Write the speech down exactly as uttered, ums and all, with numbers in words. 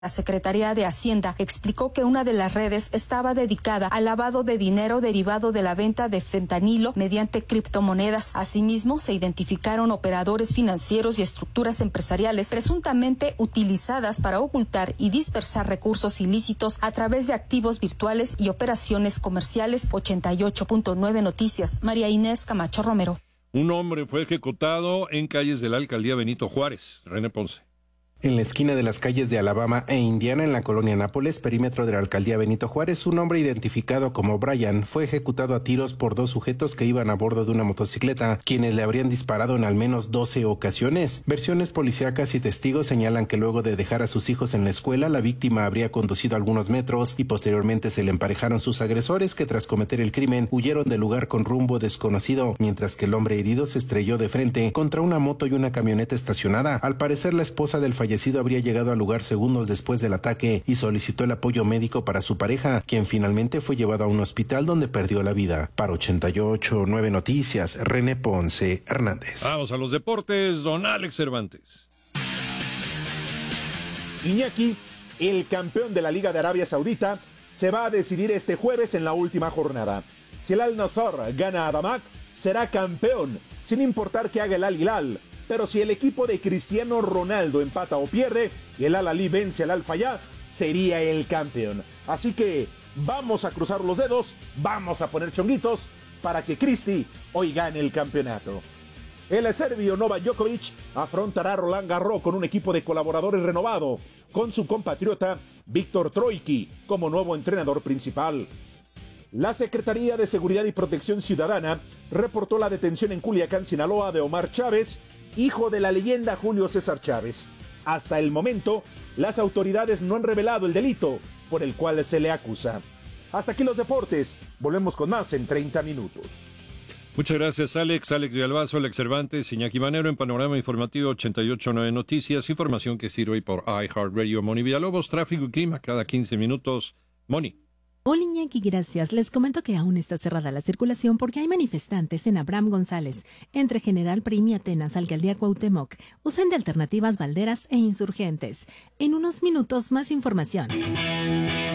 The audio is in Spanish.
La Secretaría de Hacienda explicó que una de las redes estaba dedicada al lavado de dinero derivado de la venta de fentanilo mediante criptomonedas. Asimismo, se identificaron operadores financieros y estructuras empresariales presuntamente utilizadas para ocultar y dispersar recursos ilícitos a través de activos virtuales y operaciones comerciales. ochenta y ocho punto nueve Noticias, María Inés Camacho Romero. Un hombre fue ejecutado en calles de la alcaldía Benito Juárez. René Ponce. En la esquina de las calles de Alabama e Indiana, en la colonia Nápoles, perímetro de la alcaldía Benito Juárez, un hombre identificado como Brian fue ejecutado a tiros por dos sujetos que iban a bordo de una motocicleta, quienes le habrían disparado en al menos doce ocasiones. Versiones policíacas y testigos señalan que luego de dejar a sus hijos en la escuela, la víctima habría conducido algunos metros y posteriormente se le emparejaron sus agresores, que tras cometer el crimen huyeron del lugar con rumbo desconocido, mientras que el hombre herido se estrelló de frente contra una moto y una camioneta estacionada. Al parecer, la esposa del fallecido fallecido habría llegado al lugar segundos después del ataque y solicitó el apoyo médico para su pareja, quien finalmente fue llevado a un hospital donde perdió la vida. Para ochenta y ocho punto nueve Noticias, René Ponce Hernández. Vamos a los deportes, don Alex Cervantes. Iñaki, el campeón de la Liga de Arabia Saudita, se va a decidir este jueves en la última jornada. Si el Al-Nassr gana a Damac, será campeón, sin importar que haga el Al-Hilal. Pero si el equipo de Cristiano Ronaldo empata o pierde y el Al-Ahly vence al Al-Fayad, sería el campeón. Así que vamos a cruzar los dedos, vamos a poner chonguitos para que Cristi hoy gane el campeonato. El serbio Novak Djokovic afrontará a Roland Garros con un equipo de colaboradores renovado, con su compatriota Víctor Troicki como nuevo entrenador principal. La Secretaría de Seguridad y Protección Ciudadana reportó la detención en Culiacán, Sinaloa, de Omar Chávez, hijo de la leyenda Julio César Chávez. Hasta el momento, las autoridades no han revelado el delito por el cual se le acusa. Hasta aquí los deportes. Volvemos con más en treinta minutos. Muchas gracias, Alex. Alex Villalbazo, Alex Cervantes, Iñaki Manero en Panorama Informativo ochenta y ocho punto nueve Noticias. Información que sirve hoy por iHeartRadio. Moni Villalobos, tráfico y clima cada quince minutos. Moni. Hola Iñaki, gracias. Les comento que aún está cerrada la circulación porque hay manifestantes en Abraham González, entre General Prim y Atenas, Alcaldía Cuauhtémoc. Usan de alternativas Valderas e Insurgentes. En unos minutos más información.